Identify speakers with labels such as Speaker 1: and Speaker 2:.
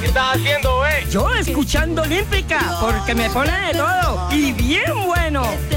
Speaker 1: ¿Qué estás haciendo,
Speaker 2: Yo escuchando Olímpica, porque me pone de todo y bien bueno.